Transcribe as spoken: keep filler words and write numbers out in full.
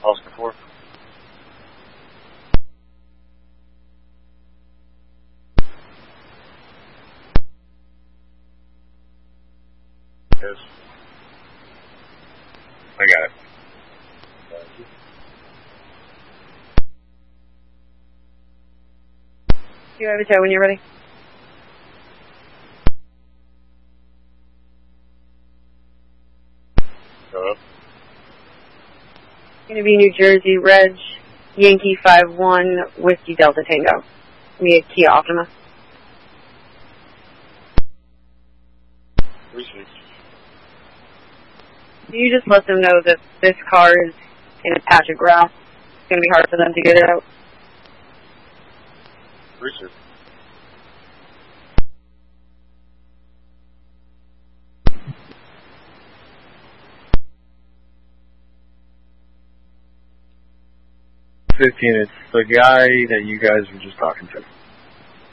Oscar four. Yes. I got it. You have a tow when you're ready. Hello? Going to be New Jersey, Reg, Yankee five one, Whiskey Delta Tango. We have Kia Optima. Research. You just let them know that this car is in a patch of grass. It's going to be hard for them to get it out. Research. fifteen, it's the guy that you guys were just talking to.